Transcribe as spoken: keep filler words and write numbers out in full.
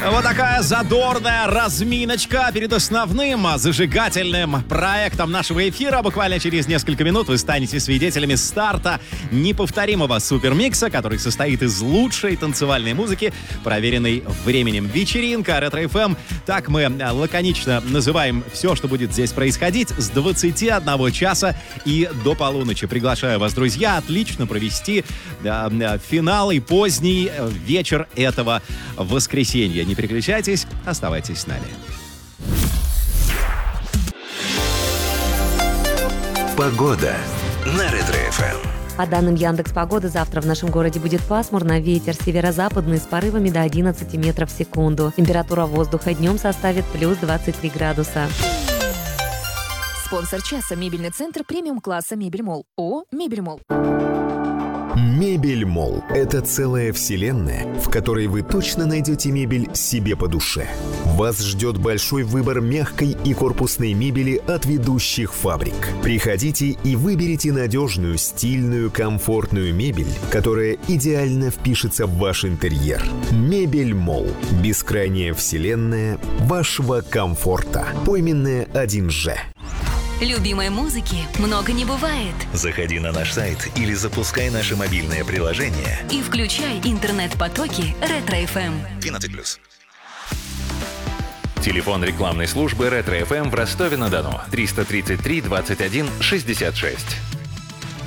Вот такая задорная разминочка перед основным зажигательным проектом нашего эфира. Буквально через несколько минут вы станете свидетелями старта неповторимого супермикса, который состоит из лучшей танцевальной музыки, проверенной временем. Вечеринка Ретро-эф эм. Так мы лаконично называем все, что будет здесь происходить с двадцати одного часа и до полуночи. Приглашаю вас, друзья, отлично провести э, финал и поздний вечер этого воскресенья. Не переключайтесь, оставайтесь с нами. Погода на Ретро-эф эм. По данным Яндекс.Погоды, завтра в нашем городе будет пасмурно, ветер северо-западный с порывами до одиннадцати метров в секунду. Температура воздуха днем составит плюс двадцать три градуса. Спонсор часа — мебельный центр премиум-класса «Мебель-молл». ООО «Мебель-молл». Мебель-молл – это целая вселенная, в которой вы точно найдете мебель себе по душе. Вас ждет большой выбор мягкой и корпусной мебели от ведущих фабрик. Приходите и выберите надежную, стильную, комфортную мебель, которая идеально впишется в ваш интерьер. Мебель-молл – бескрайняя вселенная вашего комфорта. Пойменная один же. Любимой музыки много не бывает. Заходи на наш сайт или запускай наше мобильное приложение И включай интернет-потоки Ретро-эф эм. двенадцать плюс. Телефон рекламной службы Ретро-эф эм в Ростове-на-Дону триста тридцать три двадцать один шестьдесят шесть.